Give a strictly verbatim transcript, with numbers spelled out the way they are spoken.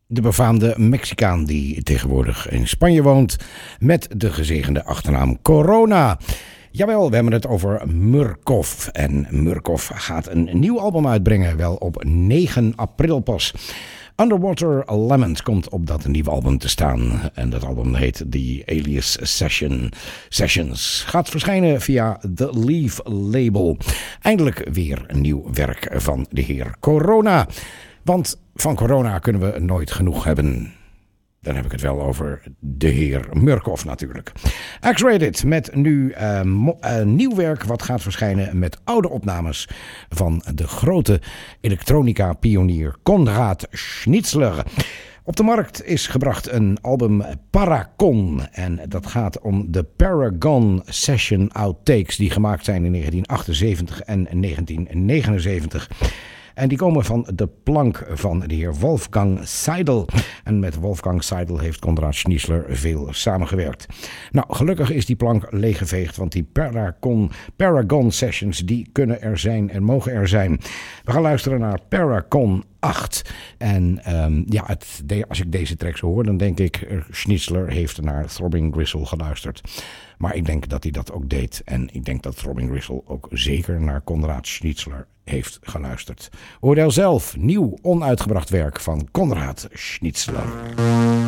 De befaamde Mexicaan die tegenwoordig in Spanje woont met de gezegende achternaam Corona. Jawel, we hebben het over Murkoff. En Murkoff gaat een nieuw album uitbrengen, wel op negen april pas. Underwater Lemons komt op dat nieuwe album te staan. En dat album heet The Alias Session. Sessions. Gaat verschijnen via The Leaf label. Eindelijk weer een nieuw werk van de heer Corona. Want van Corona kunnen we nooit genoeg hebben. Dan heb ik het wel over de heer Murkoff natuurlijk. X-Rated met nu uh, mo- uh, nieuw werk wat gaat verschijnen met oude opnames van de grote elektronica-pionier Konrad Schnitzler. Op de markt is gebracht een album Paracon en dat gaat om de Paragon Session Outtakes die gemaakt zijn in negentien achtenzeventig en negentien negenenzeventig. En die komen van de plank van de heer Wolfgang Seidel. En met Wolfgang Seidel heeft Konrad Schnitzler veel samengewerkt. Nou, gelukkig is die plank leeggeveegd, want die Paracon, Paragon Sessions, die kunnen er zijn en mogen er zijn. We gaan luisteren naar Paracon acht. En um, ja, het, de, als ik deze track zo hoor, dan denk ik, Schnitzler heeft naar Throbbing Gristle geluisterd. Maar ik denk dat hij dat ook deed. En ik denk dat Throbbing Gristle ook zeker naar Konrad Schnitzler heeft geluisterd. Oordeel zelf, nieuw onuitgebracht werk van Konrad Schnitzler.